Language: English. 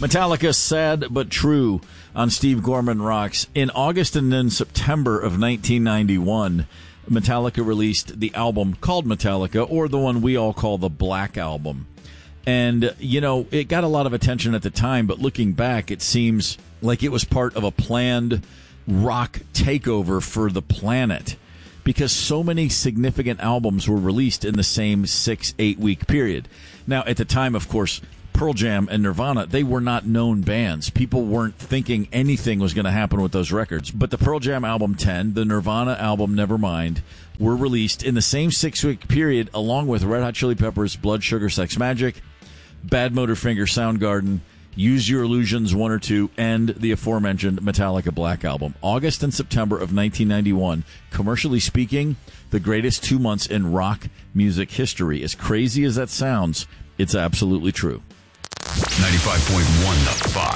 Metallica, Sad But True on Steve Gorman Rocks. In August and then September of 1991, Metallica released the album called Metallica, or the one we all call the Black Album. And, you know, it got a lot of attention at the time, but looking back, it seems like it was part of a planned rock takeover for the planet, because so many significant albums were released in the same 6-8 week period. Now, at the time, of course, Pearl Jam and Nirvana, they were not known bands. People weren't thinking anything was going to happen with those records. But the Pearl Jam album 10, the Nirvana album Nevermind, were released in the same 6-week period, along with Red Hot Chili Peppers' Blood Sugar Sex Magik, Badmotorfinger Soundgarden, Use Your Illusions 1 or 2, and the aforementioned Metallica Black Album. August and September of 1991, commercially speaking, the greatest 2 months in rock music history. As crazy as that sounds, it's absolutely true. 95.1 The Fox.